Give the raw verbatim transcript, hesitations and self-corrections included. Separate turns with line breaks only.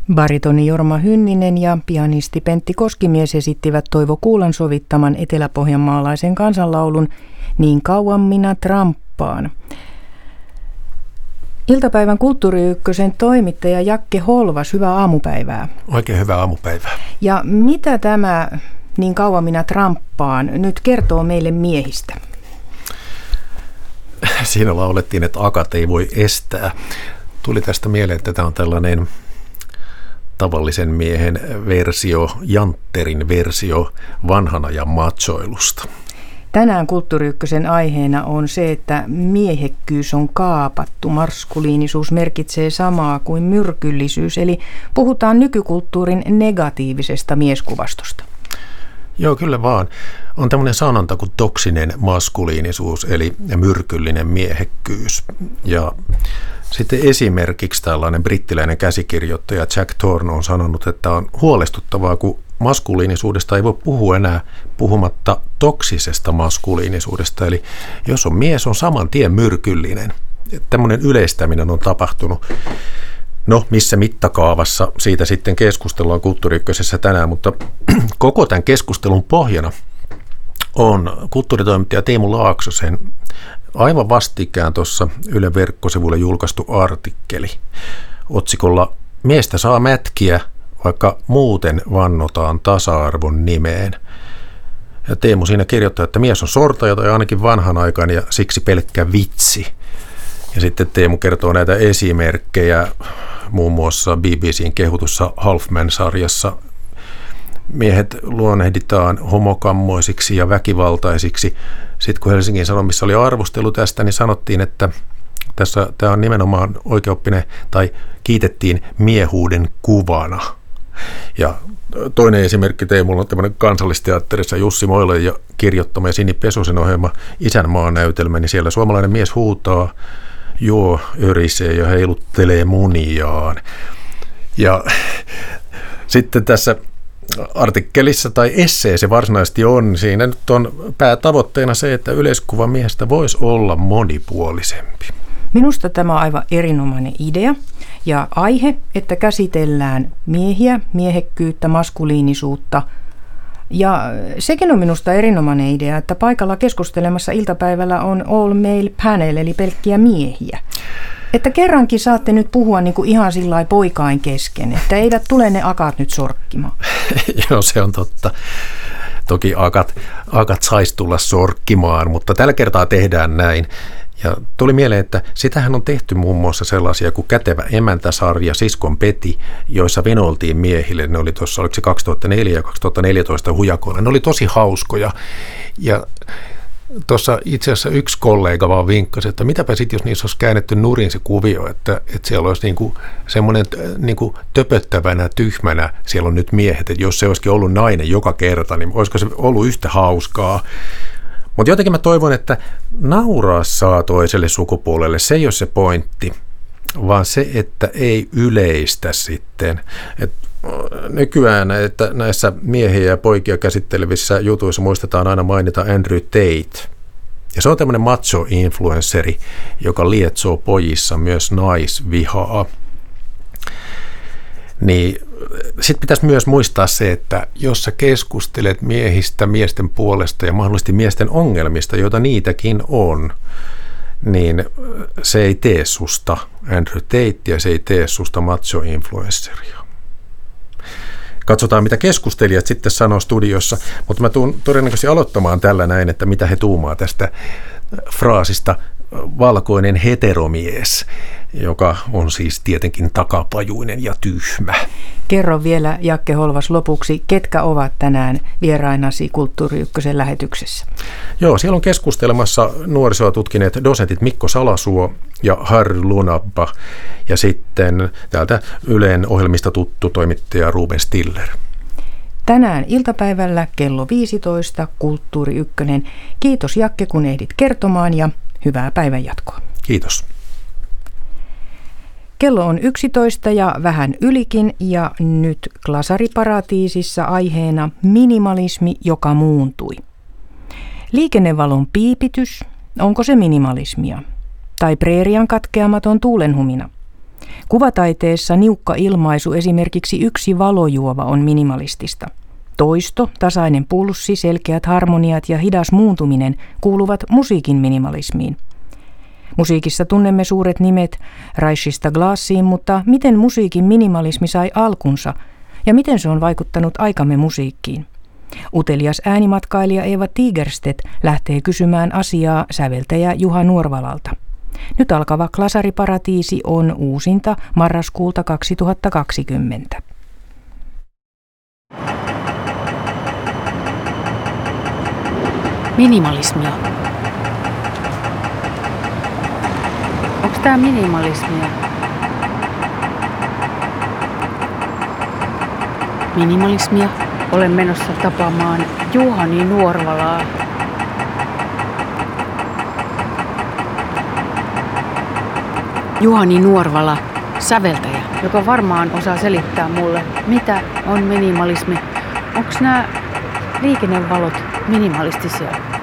Baritoni Jorma Hynninen ja pianisti Pentti Koskimies esittivät Toivo Kuulan sovittaman eteläpohjanmaalaisen kansanlaulun Niin kauan minä tramppaan. Iltapäivän Kulttuuri Ykkösen toimittaja Jakke Holvas, hyvää aamupäivää.
Oikein hyvää aamupäivää.
Ja mitä tämä Niin kauan minä tramppaan nyt kertoo meille miehistä?
Siinä laulettiin, että akat ei voi estää. Tuli tästä mieleen, että tämä on tällainen tavallisen miehen versio, jantterin versio vanhan ajan machoilusta.
Tänään Kulttuuri Ykkösen aiheena on se, että miehekkyys on kaapattu. Maskuliinisuus merkitsee samaa kuin myrkyllisyys, eli puhutaan nykykulttuurin negatiivisesta mieskuvastosta.
Joo, kyllä vaan. On tämmöinen sanonta kuin toksinen maskuliinisuus, eli myrkyllinen miehekkyys. Ja sitten esimerkiksi tällainen brittiläinen käsikirjoittaja Jack Thorne on sanonut, että on huolestuttavaa, kun maskuliinisuudesta ei voi puhua enää puhumatta toksisesta maskuliinisuudesta. Eli jos on mies, on saman tien myrkyllinen. Tämmöinen yleistäminen on tapahtunut. No, missä mittakaavassa siitä sitten keskustellaan Kulttuuri Ykkösessä tänään, mutta koko tämän keskustelun pohjana on kulttuuritoimittaja Teemu Laaksosen aivan vastikään tuossa Ylen verkkosivuilla julkaistu artikkeli otsikolla Miestä saa mätkiä, vaikka muuten vannotaan tasa-arvon nimeen. Ja Teemu siinä kirjoittaa, että mies on sortaja tai ainakin vanhanaikainen ja siksi pelkkä vitsi. Ja sitten Teemu kertoo näitä esimerkkejä muun muassa B B C:n kehutussa Halfman-sarjassa. Miehet luonnehditaan homokammoisiksi ja väkivaltaisiksi. Sitten kun Helsingin Sanomissa oli arvostelu tästä, niin sanottiin, että tässä tämä on nimenomaan oikeoppinen, tai kiitettiin miehuuden kuvana. Ja toinen esimerkki Teemulla on tämmöinen Kansallisteatterissa Jussi Moilan ja kirjoittama ja Sini Pesosen ohjelma Isänmaan näytelmä, niin siellä suomalainen mies huutaa, juo, örisee ja heiluttelee muniaan. Ja sitten tässä artikkelissa tai esseessä varsinaisesti on, siinä nyt on päätavoitteena se, että yleiskuva miehestä voisi olla monipuolisempi.
Minusta tämä on aivan erinomainen idea ja aihe, että käsitellään miehiä, miehekkyyttä, maskuliinisuutta. Ja sekin on minusta erinomainen idea, että paikalla keskustelemassa iltapäivällä on all male panel, eli pelkkiä miehiä. Että kerrankin saatte nyt puhua niin kuin ihan sillai poikain kesken, että eivät tule ne akat nyt sorkkimaan.
Joo, se on totta. Toki akat, akat saisi tulla sorkkimaan, mutta tällä kertaa tehdään näin. Ja tuli mieleen, että sitähän on tehty muun muassa sellaisia kuin Kätevä emäntäsarja, Siskon Peti, joissa venoltiin miehille. Ne oli tuossa, oliko se kaksituhattaneljä ja kaksituhattaneljätoista hujakoilla. Ne oli tosi hauskoja. Ja tuossa itse asiassa yksi kollega vaan vinkkasi, että mitäpä sitten, jos niissä olisi käännetty nurin se kuvio, että, että siellä olisi niinku semmoinen niinku töpöttävänä, tyhmänä, siellä on nyt miehet, että jos se olisikin ollut nainen joka kerta, niin olisiko se ollut yhtä hauskaa. Mutta jotenkin mä toivon, että nauraa saa toiselle sukupuolelle, se ei ole se pointti, vaan se, että ei yleistä sitten. Et nykyään että näissä miehiä ja poikia käsittelevissä jutuissa muistetaan aina mainita Andrew Tate. Ja se on tämmöinen macho-influensseri, joka lietsoo pojissa myös naisvihaa. Niin sitten pitäisi myös muistaa se, että jos sä keskustelet miehistä, miesten puolesta ja mahdollisesti miesten ongelmista, joita niitäkin on, niin se ei tee susta Andrew Tatea, se ei tee susta macho-influensseria. Katsotaan, mitä keskustelijat sitten sanoo studiossa, mutta mä tuun todennäköisesti aloittamaan tällä näin, että mitä he tuumaa tästä fraasista valkoinen heteromies, joka on siis tietenkin takapajuinen ja tyhmä.
Kerro vielä, Jakke Holvas, lopuksi, ketkä ovat tänään vierainasi Kulttuuri Ykkösen lähetyksessä?
Joo, siellä on keskustelemassa nuorisoa tutkineet dosentit Mikko Salasuo ja Harry Lunabba ja sitten täältä Ylen ohjelmista tuttu toimittaja Ruben Stiller.
Tänään iltapäivällä kello viisitoista Kulttuuri Ykkönen. Kiitos Jakke, kun ehdit kertomaan ja hyvää päivänjatkoa.
Kiitos.
Kello on yksitoista ja vähän ylikin ja nyt Glasariparatiisissa aiheena minimalismi, joka muuntui. Liikennevalon piipitys, onko se minimalismia? Tai preerian katkeamaton tuulenhumina? Kuvataiteessa niukka ilmaisu, esimerkiksi yksi valojuova, on minimalistista. Toisto, tasainen pulssi, selkeät harmoniat ja hidas muuntuminen kuuluvat musiikin minimalismiin. Musiikissa tunnemme suuret nimet Reichista Glassiin, mutta miten musiikin minimalismi sai alkunsa ja miten se on vaikuttanut aikamme musiikkiin? Utelias äänimatkailija Eeva Tigerstedt lähtee kysymään asiaa säveltäjä Juha Nuorvalalta. Nyt alkava Klasariparatiisi on uusinta marraskuulta kaksituhattakaksikymmentä.
Minimalismia. Onko tää minimalismia? Minimalismia. Olen menossa tapaamaan Juhani Nuorvalaa. Juhani Nuorvala, säveltäjä, joka varmaan osaa selittää mulle, mitä on minimalismi. Onko nämä liikennevalot minimalistisia?